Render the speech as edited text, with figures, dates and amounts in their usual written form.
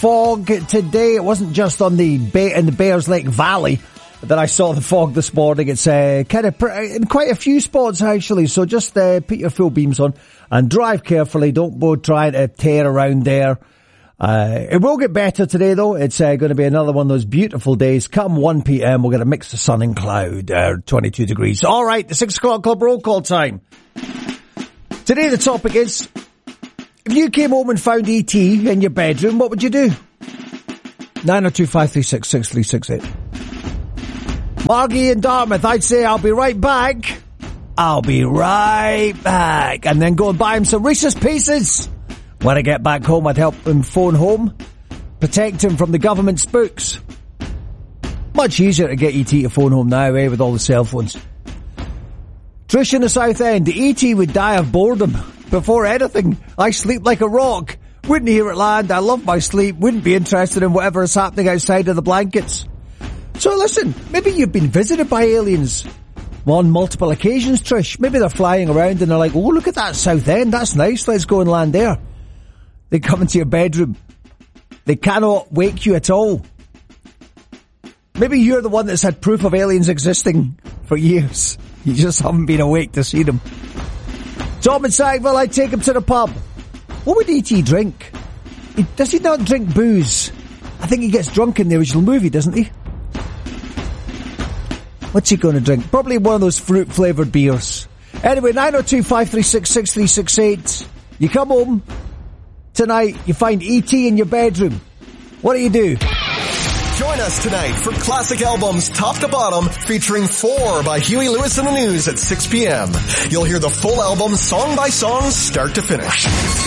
fog today. It wasn't just on in the Bears Lake Valley that I saw the fog this morning. It's kind of in quite a few spots actually. So just put your full beams on and drive carefully. Don't go trying to tear around there. It will get better today though. It's going to be another one of those beautiful days. Come 1 p.m. we'll get a mix of sun and cloud. 22 degrees. All right, the 6 o'clock club roll call time. Today the topic is, if you came home and found E.T. in your bedroom, what would you do? 902-536-6368. Margie in Dartmouth, I'd say I'll be right back. I'll be right back. And then go and buy him some Reese's Pieces. When I get back home, I'd help him phone home. Protect him from the government spooks. Much easier to get E.T. to phone home now, with all the cell phones. Trish in the South End, E.T. would die of boredom. Before anything, I sleep like a rock. Wouldn't hear it land. I love my sleep. Wouldn't be interested in whatever is happening outside of the blankets. So listen, maybe you've been visited by aliens on multiple occasions, Trish. Maybe they're flying around and they're like, oh, look at that South End. That's nice. Let's go and land there. They come into your bedroom. They cannot wake you at all. Maybe you're the one that's had proof of aliens existing for years. You just haven't been awake to see them. Tom in Sackville, I'd take him to the pub. What would E.T. drink? Does he not drink booze? I think he gets drunk in the original movie, doesn't he? What's he going to drink? Probably one of those fruit-flavoured beers. Anyway, 902-536-6368. You come home tonight, you find E.T. in your bedroom. What do you do? Join us tonight for Classic Albums Top to Bottom, featuring 4 by Huey Lewis and the News at 6 p.m. You'll hear the full album song by song, start to finish.